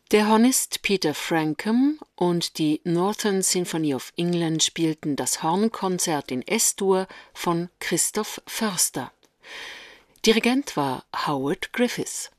Der Hornist Peter Frampcombe und die Northern Symphony of England spielten das Hornkonzert in S-Dur von Christoph Förster. Dirigent war Howard Griffiths.